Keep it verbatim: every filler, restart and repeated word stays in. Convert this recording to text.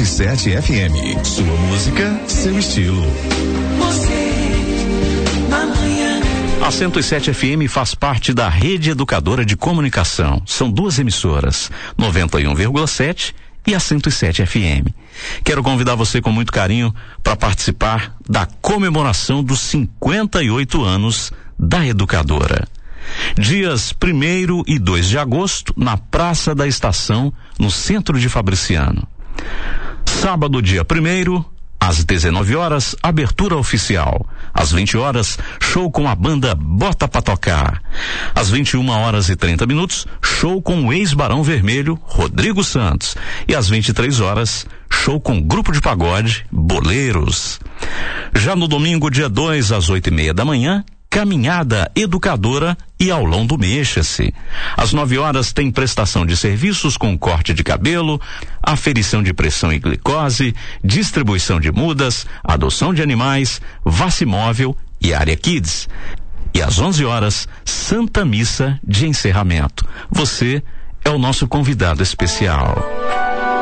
sete F M. Sua música, seu estilo. Você, na manhã. A cento e sete F M faz parte da Rede Educadora de Comunicação. São duas emissoras, noventa e um vírgula sete e a cento e sete F M. Quero convidar você com muito carinho para participar da comemoração dos cinquenta e oito anos da Educadora. Dias primeiro e dois de agosto, na Praça da Estação, no centro de Fabriciano. Sábado, dia primeiro, às dezenove horas, abertura oficial. Às vinte horas, show com a banda Bota Pra Tocar. Às vinte e uma horas e trinta minutos, show com o ex-Barão Vermelho, Rodrigo Santos. E às vinte e três horas, show com o grupo de pagode Boleiros. Já no domingo, dia dois, às oito e meia da manhã, caminhada educadora e aulão do Mexa-se. Às nove horas tem prestação de serviços com corte de cabelo, aferição de pressão e glicose, distribuição de mudas, adoção de animais, vacimóvel e área kids. E às onze horas, Santa Missa de encerramento. Você é o nosso convidado especial.